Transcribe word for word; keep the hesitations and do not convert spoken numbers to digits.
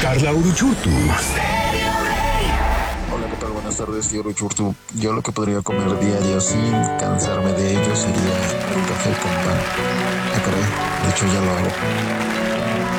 Charla Uruchurtu. Hola, ¿qué tal? Buenas tardes, tío Uruchurtu. Yo lo que podría comer diario sin cansarme de ello sería el café con pan. Ah, caray, de hecho ya lo hago.